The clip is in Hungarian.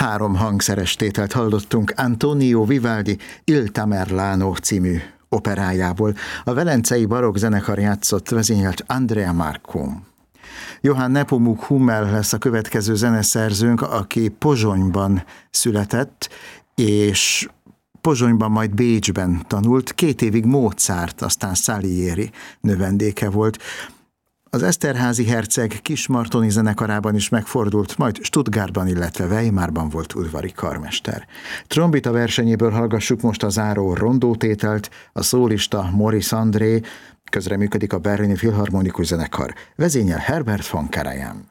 3 hangszeres tételt hallottunk Antonio Vivaldi Il Tamerlano című operájából. A velencei barokk zenekar játszott, vezényelt Andrea Marcum. Johann Nepomuk Hummel lesz a következő zeneszerzőnk, aki Pozsonyban született, és Pozsonyban, majd Bécsben tanult. 2 évig Mozart, aztán Salieri növendéke volt. Az Eszterházy herceg Kismartoni zenekarában is megfordult, majd Stuttgartban, illetve Weimarban volt udvari karmester. Trombita versenyéből hallgassuk most a záró rondótételt, a szólista Maurice André, közreműködik a Berlini Filharmonikus Zenekar, vezényel Herbert von Karajan.